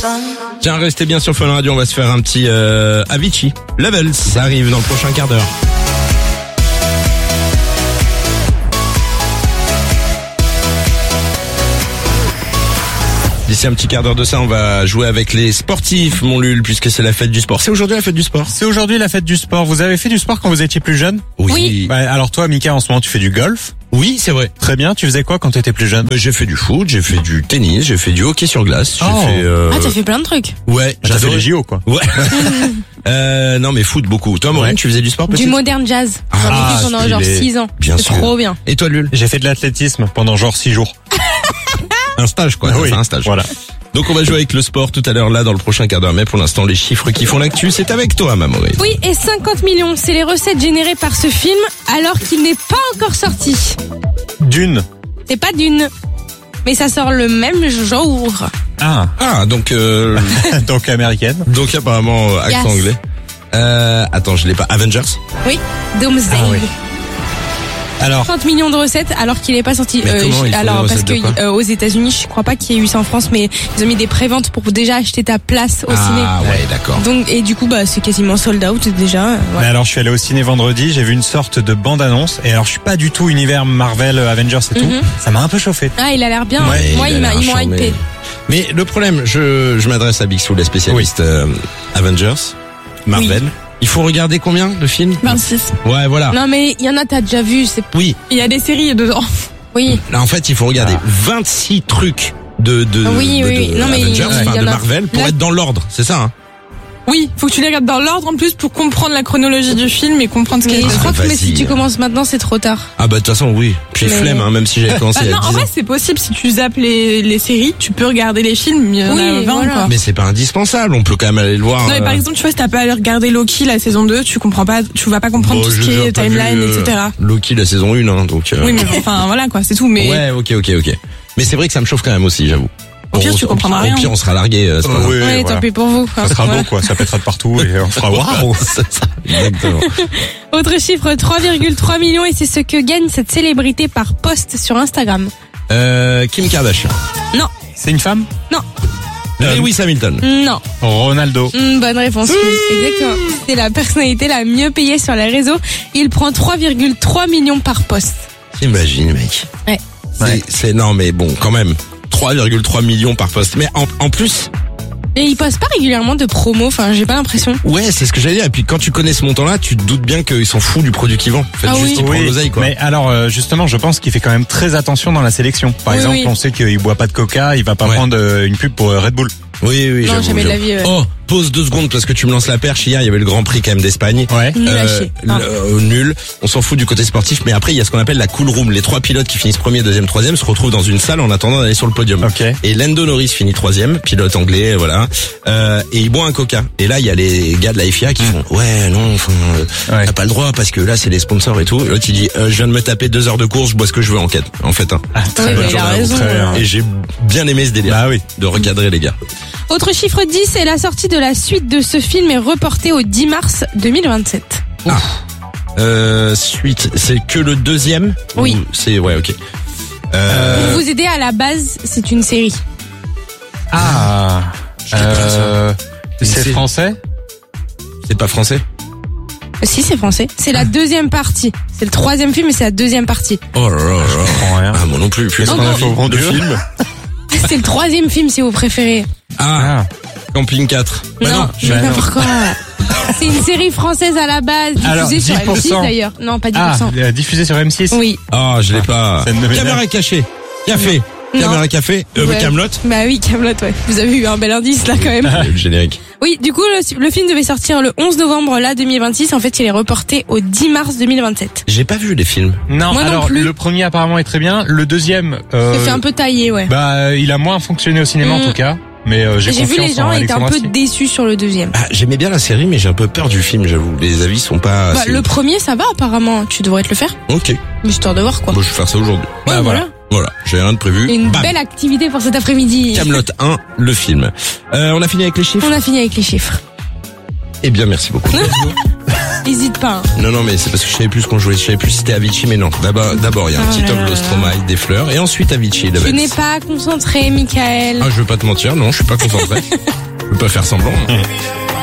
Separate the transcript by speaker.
Speaker 1: Tiens, restez bien sur Fun Radio, on va se faire un petit Avicii. Levels, ça arrive dans le prochain quart d'heure. D'ici un petit quart d'heure de ça, on va jouer avec les sportifs, mon Lul, puisque c'est la fête du sport. C'est aujourd'hui la fête du sport?
Speaker 2: C'est aujourd'hui la fête du sport. Vous avez fait du sport quand vous étiez plus jeune?
Speaker 1: Oui.
Speaker 2: Bah, alors toi, Mika, en ce moment, tu fais du golf?
Speaker 1: Oui, c'est vrai.
Speaker 2: Très bien. Tu faisais quoi quand tu étais plus jeune?
Speaker 1: J'ai fait du foot, j'ai fait du tennis, j'ai fait du hockey sur glace. J'ai fait,
Speaker 3: Ah, t'as fait plein de trucs.
Speaker 1: Ouais,
Speaker 2: T'as fait
Speaker 1: j'adorais.
Speaker 2: les JO, quoi.
Speaker 1: Ouais. Non, mais foot beaucoup. Toi, Maureen, tu faisais du sport petit?
Speaker 3: Du modern jazz. J'en ai fait pendant genre
Speaker 1: stylé.
Speaker 3: 6 ans.
Speaker 1: Bien
Speaker 3: C'est
Speaker 1: sûr.
Speaker 3: trop bien.
Speaker 1: Et toi, Lul?
Speaker 2: J'ai fait de l'athlétisme pendant genre 6 jours.
Speaker 1: Un stage, quoi.
Speaker 2: Oui,
Speaker 1: C'est un stage.
Speaker 2: Voilà.
Speaker 1: Donc, on va jouer avec le sport tout à l'heure, là, dans le prochain quart d'heure. Mais pour l'instant, les chiffres qui font l'actu, c'est avec toi, ma Maureen.
Speaker 3: Oui, et 50 millions, c'est les recettes générées par ce film alors qu'il n'est pas encore sorti.
Speaker 2: Dune.
Speaker 3: C'est pas d'une, mais ça sort le même jour.
Speaker 2: Ah.
Speaker 1: Donc,
Speaker 2: Donc américaine.
Speaker 1: donc apparemment, accent
Speaker 3: Yes.
Speaker 1: anglais. Attends, je l'ai pas. Avengers?
Speaker 3: Oui, Doomsday.
Speaker 2: Ah oui. Alors,
Speaker 3: 30 millions de recettes alors qu'il n'est pas sorti.
Speaker 1: Mais comment ils font des
Speaker 3: alors parce
Speaker 1: recettes de quoi
Speaker 3: que aux États-Unis, je crois pas qu'il y ait eu ça en France, mais ils ont mis des préventes pour déjà acheter ta place au ciné.
Speaker 1: Ah ouais, d'accord.
Speaker 3: Donc et du coup bah c'est quasiment sold out déjà.
Speaker 2: mais
Speaker 3: Voilà.
Speaker 2: alors je suis allé au ciné vendredi, j'ai vu une sorte de bande-annonce et alors je suis pas du tout univers Marvel, Avengers et tout. Ça m'a un peu chauffé.
Speaker 3: Ah, il a l'air bien.
Speaker 1: Ouais,
Speaker 3: Moi,
Speaker 1: il a l'air
Speaker 3: ils m'ont
Speaker 1: charmé.
Speaker 3: hypé.
Speaker 1: Mais le problème, je m'adresse à Big Soul, les spécialistes Avengers, Marvel. Il faut regarder combien de films?
Speaker 4: 26.
Speaker 1: Ouais, voilà.
Speaker 3: Non, mais il y en a, t'as déjà vu, c'est...
Speaker 1: Oui.
Speaker 4: Il y a des séries dedans.
Speaker 3: Oui.
Speaker 1: Là, en fait, il faut regarder 26 trucs de
Speaker 3: Oui, oui. Non, mais
Speaker 1: Avengers,
Speaker 3: il y
Speaker 1: enfin,
Speaker 3: en
Speaker 1: de
Speaker 3: a-
Speaker 1: Marvel, pour
Speaker 3: Là-
Speaker 1: être dans l'ordre. C'est ça, hein?
Speaker 4: Oui, faut que tu les regardes dans l'ordre en plus pour comprendre la chronologie du film et comprendre ce
Speaker 3: Mais
Speaker 4: qui
Speaker 3: je
Speaker 4: est.
Speaker 3: crois que mais si
Speaker 1: vas-y.
Speaker 3: tu commences maintenant, c'est trop tard.
Speaker 1: Ah bah de toute façon, oui. Puis
Speaker 3: Mais-
Speaker 1: flemme, hein, même si j'avais commencé
Speaker 4: Ah
Speaker 1: il y a
Speaker 4: non,
Speaker 1: 10
Speaker 4: en
Speaker 1: ans.
Speaker 4: vrai, c'est possible. Si tu zappes les séries, tu peux regarder les films. Il y en a
Speaker 3: Oui,
Speaker 4: 20,
Speaker 3: voilà.
Speaker 4: quoi.
Speaker 1: Mais c'est pas indispensable, on peut quand même aller le voir.
Speaker 4: Non, mais par exemple, tu vois, si t'as pas regardé Loki, la saison 2, tu comprends pas, tu vas pas comprendre
Speaker 1: bon,
Speaker 4: tout ce
Speaker 1: j'ai
Speaker 4: qui
Speaker 1: déjà
Speaker 4: est
Speaker 1: pas
Speaker 4: timeline,
Speaker 1: vu,
Speaker 4: etc.
Speaker 1: Loki, la saison 1, hein, donc...
Speaker 4: Oui, mais enfin, voilà, quoi, c'est tout. Mais
Speaker 1: Ouais, ok. Mais c'est vrai que ça me chauffe quand même aussi, j'avoue.
Speaker 4: Au pire, tu comprendras rien.
Speaker 1: Au pire, on sera largué. C'est pas grave.
Speaker 2: Oui,
Speaker 3: Ouais,
Speaker 2: voilà.
Speaker 3: tant pis pour vous.
Speaker 2: Ça sera
Speaker 3: Voilà.
Speaker 2: beau, quoi. Ça pètera de partout et on fera waouh.
Speaker 1: C'est ça, exactement.
Speaker 3: Autre chiffre, 3,3 millions, et c'est ce que gagne cette célébrité par post sur Instagram.
Speaker 1: Kim Kardashian.
Speaker 3: Non,
Speaker 2: C'est une femme?
Speaker 1: Lewis Hamilton.
Speaker 3: non.
Speaker 2: Ronaldo.
Speaker 3: Bonne réponse, oui. Exactement. C'est la personnalité la mieux payée sur les réseaux. Il prend 3,3 millions par post.
Speaker 1: T'imagines, mec.
Speaker 3: Ouais.
Speaker 1: Non, mais bon, quand même. 3,3 millions par poste. Mais en plus,
Speaker 3: Et il poste pas régulièrement de promo, enfin, j'ai pas l'impression.
Speaker 1: ouais, c'est ce que j'allais dire. Et puis quand tu connais ce montant-là, tu te doutes bien qu'il s'en fout du produit qu'il vend. Faites
Speaker 3: Ah
Speaker 1: juste
Speaker 3: oui.
Speaker 1: il prend l'oseille, quoi.
Speaker 2: Mais alors justement, je pense qu'il fait quand même très attention dans la sélection. Par
Speaker 3: Oui,
Speaker 2: exemple,
Speaker 3: oui.
Speaker 2: on sait qu'il boit pas de Coca, il va pas
Speaker 1: Ouais.
Speaker 2: prendre une pub pour Red Bull.
Speaker 1: Oui,
Speaker 3: Non,
Speaker 1: j'avoue,
Speaker 3: jamais de la vie, ouais.
Speaker 1: Oh, pause 2 secondes parce que tu me lances la perche. Hier, il y avait le Grand Prix quand même d'Espagne.
Speaker 2: Ouais.
Speaker 3: Nul à chier.
Speaker 1: Nul. On s'en fout du côté sportif, mais après il y a ce qu'on appelle la cool room. Les 3 pilotes qui finissent premier, deuxième, troisième se retrouvent dans une salle en attendant d'aller sur le podium.
Speaker 2: Ok.
Speaker 1: Et Lando Norris finit 3e, pilote anglais, voilà. Et il boit un Coca. Et là il y a les gars de la FIA qui font ouais non, enfin
Speaker 2: Ouais.
Speaker 1: t'as pas le droit parce que là c'est les sponsors et tout. Et l'autre il dit je viens de me taper 2 heures de course, je bois ce que je veux en fait. Hein.
Speaker 2: Très
Speaker 3: Oui,
Speaker 2: bonne
Speaker 3: mais il a
Speaker 2: journée à vous.
Speaker 3: raison.
Speaker 2: Très bien.
Speaker 1: Et j'ai bien aimé ce délire
Speaker 2: Bah oui.
Speaker 1: de recadrer les gars.
Speaker 3: Autre chiffre 10, et la sortie de la suite de ce film est reportée au 10 mars 2027.
Speaker 1: Suite, c'est que le 2e.
Speaker 3: Oui.
Speaker 1: Ou c'est ouais, ok.
Speaker 3: Pour vous aider, à la base, c'est une série.
Speaker 2: Ah. C'est
Speaker 1: C'est-
Speaker 2: français?
Speaker 1: C'est pas français.
Speaker 3: Si, c'est français. C'est la deuxième partie. C'est le 3e film, mais c'est la deuxième partie.
Speaker 1: Oh là là là.
Speaker 2: comprends rien.
Speaker 1: Ah, moi non plus. Plus
Speaker 3: Non,
Speaker 2: On a
Speaker 3: non.
Speaker 2: fait au bon
Speaker 1: de
Speaker 2: Dieu.
Speaker 1: film.
Speaker 3: C'est le 3e film, si vous préférez.
Speaker 1: Ah, Camping 4. Bah
Speaker 3: non,
Speaker 1: je-
Speaker 2: bah non.
Speaker 3: n'importe quoi. C'est une série française à la base,
Speaker 2: Alors,
Speaker 3: diffusée sur
Speaker 2: 10%.
Speaker 3: M6 d'ailleurs. Non, pas 10%.
Speaker 2: Ah, diffusé sur M6?
Speaker 3: Oui.
Speaker 1: Ah, je l'ai pas.
Speaker 2: Ça ne m'énerve.
Speaker 1: Caméra cachée. Café.
Speaker 3: Non.
Speaker 1: Caméra café.
Speaker 3: Ouais.
Speaker 1: Camelot.
Speaker 3: Bah oui, Kaamelott, ouais. Vous avez eu un bel indice là quand même.
Speaker 1: Le générique.
Speaker 3: Oui, du coup, le film devait sortir le 11 novembre là 2026. En fait, il est reporté au 10 mars 2027.
Speaker 1: J'ai pas vu les films.
Speaker 2: Non,
Speaker 3: Moi non
Speaker 2: alors
Speaker 3: plus.
Speaker 2: le premier apparemment est très bien. Le deuxième,
Speaker 3: Ça fait un peu taillé, ouais.
Speaker 2: bah il a moins fonctionné au cinéma en tout cas. Mais j'ai
Speaker 3: J'ai vu
Speaker 2: confiance
Speaker 3: les gens
Speaker 2: en
Speaker 3: étaient un
Speaker 2: Alexandre
Speaker 3: peu
Speaker 2: Astier.
Speaker 3: déçus sur le deuxième.
Speaker 1: Ah, j'aimais bien la série, mais j'ai un peu peur du film, j'avoue. Les avis sont pas.
Speaker 3: Bah,
Speaker 1: assez-
Speaker 3: le premier, ça va apparemment. Tu devrais te le faire,
Speaker 1: Ok.
Speaker 3: histoire de voir quoi.
Speaker 1: Bon, je vais faire ça aujourd'hui.
Speaker 3: Ouais, voilà.
Speaker 1: Voilà. J'ai rien de prévu.
Speaker 3: Une
Speaker 1: Bam.
Speaker 3: belle activité pour cet après-midi.
Speaker 1: Camelot 1, le film. On a fini avec les chiffres.
Speaker 3: On a fini avec les chiffres.
Speaker 1: Eh bien, merci beaucoup.
Speaker 3: Hésite pas. Hein.
Speaker 1: Non, mais c'est parce que je savais plus ce qu'on jouait. Je savais plus si c'était Avicii, mais non. D'abord, il y a un petit top de Stromae, des fleurs, et ensuite Avicii.
Speaker 3: Tu n'es pas concentré, Michael.
Speaker 1: Ah, je veux pas te mentir, non, je suis pas concentré. Je veux pas faire semblant.